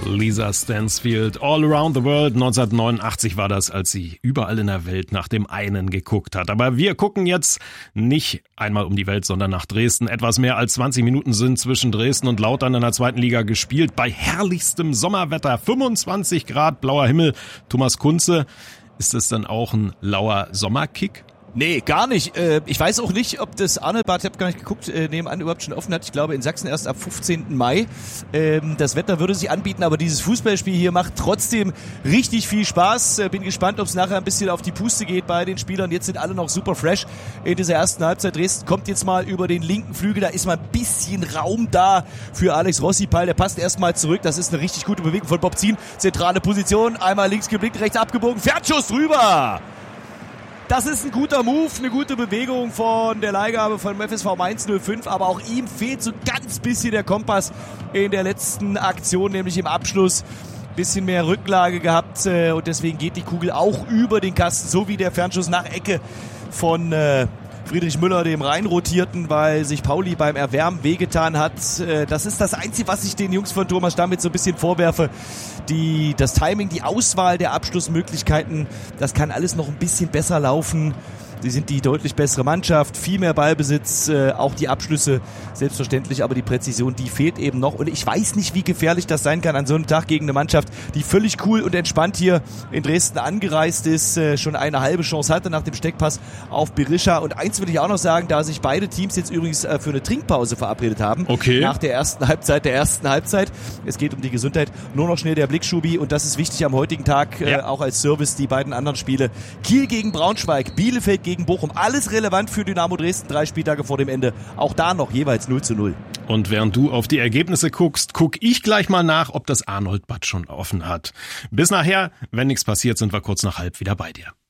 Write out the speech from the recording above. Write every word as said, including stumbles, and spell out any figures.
Lisa Stansfield, All Around the World. neunzehnhundertneunundachtzig war das, als sie überall in der Welt nach dem einen geguckt hat. Aber wir gucken jetzt nicht einmal um die Welt, sondern nach Dresden. Etwas mehr als zwanzig Minuten sind zwischen Dresden und Lautern in der zweiten Liga gespielt. Bei herrlichstem Sommerwetter, fünfundzwanzig Grad, blauer Himmel. Thomas Kunze, ist das dann auch ein lauer Sommerkick? Nee, gar nicht. Ich weiß auch nicht, ob das Arnelbad, ich habe gar nicht geguckt, nebenan überhaupt schon offen hat. Ich glaube in Sachsen erst ab fünfzehnten Mai. Das Wetter würde sich anbieten, aber dieses Fußballspiel hier macht trotzdem richtig viel Spaß. Bin gespannt, ob es nachher ein bisschen auf die Puste geht bei den Spielern. Jetzt sind alle noch super fresh in dieser ersten Halbzeit. Dresden kommt jetzt mal über den linken Flügel. Da ist mal ein bisschen Raum da für Alex Rossipal. Der passt erstmal zurück. Das ist eine richtig gute Bewegung von Bob Zien. Zentrale Position. Einmal links geblickt, rechts abgebogen. Fernschuss drüber. Das ist ein guter Move, eine gute Bewegung von der Leihgabe von F S V Mainz null fünf, aber auch ihm fehlt so ganz bisschen der Kompass in der letzten Aktion, nämlich im Abschluss. Bisschen mehr Rücklage gehabt und deswegen geht die Kugel auch über den Kasten, so wie der Fernschuss nach Ecke von äh, Friedrich Müller, dem reinrotierten, weil sich Pauli beim Erwärmen wehgetan hat. Das ist das Einzige, was ich den Jungs von Thomas Stamitz so ein bisschen vorwerfe. Die, das Timing, die Auswahl der Abschlussmöglichkeiten, das kann alles noch ein bisschen besser laufen. Sie sind die deutlich bessere Mannschaft, viel mehr Ballbesitz, äh, auch die Abschlüsse selbstverständlich, aber die Präzision, die fehlt eben noch. Und ich weiß nicht, wie gefährlich das sein kann an so einem Tag gegen eine Mannschaft, die völlig cool und entspannt hier in Dresden angereist ist, äh, schon eine halbe Chance hatte nach dem Steckpass auf Berisha. Und eins will ich auch noch sagen, da sich beide Teams jetzt übrigens äh, für eine Trinkpause verabredet haben, okay, nach der ersten Halbzeit, der ersten Halbzeit. Es geht um die Gesundheit. Nur noch schnell der Blick, Schubi, und das ist wichtig am heutigen Tag, äh, ja. auch als Service, die beiden anderen Spiele. Kiel gegen Braunschweig, Bielefeld gegen gegen Bochum. Alles relevant für Dynamo Dresden, drei Spieltage vor dem Ende. Auch da noch jeweils null zu null. Und während du auf die Ergebnisse guckst, guck ich gleich mal nach, ob das Arnoldbad schon offen hat. Bis nachher, wenn nichts passiert, sind wir kurz nach halb wieder bei dir.